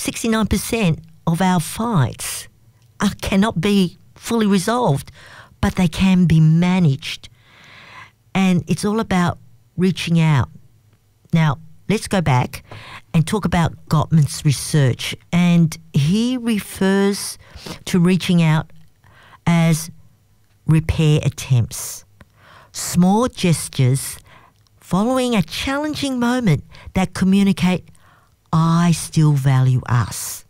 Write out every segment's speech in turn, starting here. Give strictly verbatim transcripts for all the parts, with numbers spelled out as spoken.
sixty-nine percent of our fights are, cannot be fully resolved, but they can be managed. And it's all about reaching out. Now, let's go back and talk about Gottman's research. And he refers to reaching out as repair attempts, small gestures following a challenging moment that communicate, I still value us.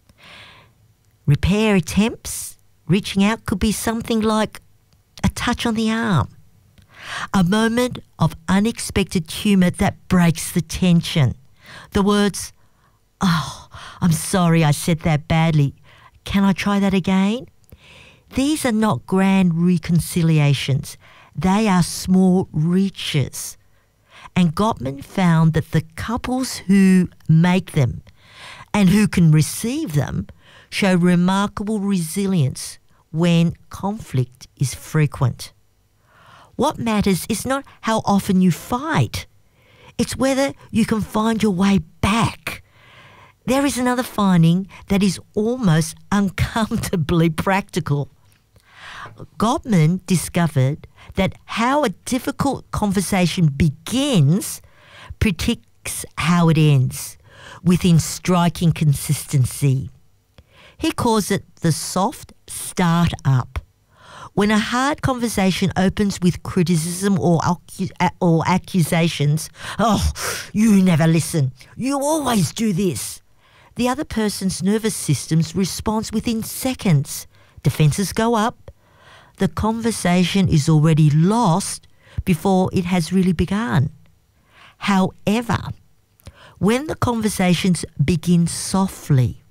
Repair attempts, reaching out could be something like a touch on the arm, a moment of unexpected humour that breaks the tension. The words, oh, I'm sorry I said that badly. Can I try that again? These are not grand reconciliations. They are small reaches. And Gottman found that the couples who make them and who can receive them show remarkable resilience when conflict is frequent. What matters is not how often you fight. It's whether you can find your way back. There is another finding that is almost uncomfortably practical. Gottman discovered that how a difficult conversation begins predicts how it ends, within striking consistency. He calls it the soft start-up. When a hard conversation opens with criticism or, accu- or accusations, oh, you never listen, you always do this, the other person's nervous system responds within seconds. Defences go up. The conversation is already lost before it has really begun. However, when the conversations begin softly,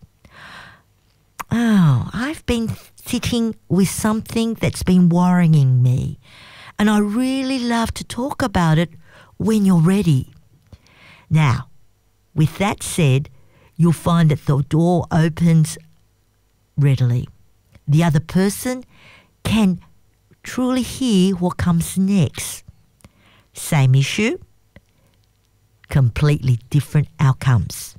oh, I've been sitting with something that's been worrying me, and I really love to talk about it when you're ready. Now, with that said, you'll find that the door opens readily. The other person can truly hear what comes next. Same issue, completely different outcomes.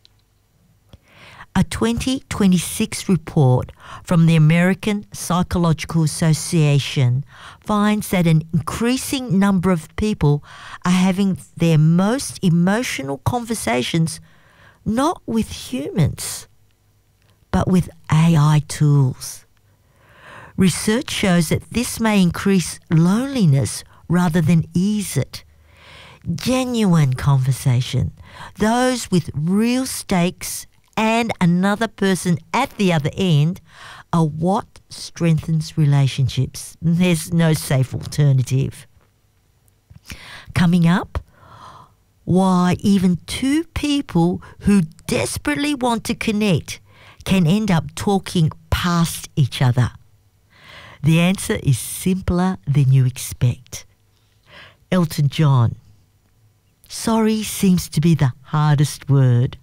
A twenty twenty-six report from the American Psychological Association finds that an increasing number of people are having their most emotional conversations not with humans, but with A I tools. Research shows that this may increase loneliness rather than ease it. Genuine conversation, those with real stakes and another person at the other end, are what strengthens relationships. There's no safe alternative. Coming up, why even two people who desperately want to connect can end up talking past each other. The answer is simpler than you expect. Elton John. Sorry seems to be the hardest word.